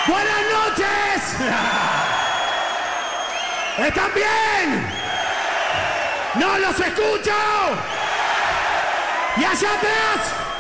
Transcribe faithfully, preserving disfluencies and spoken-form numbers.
Buenas noches. ¿Están bien? ¡No los escucho! ¡Y allá atrás!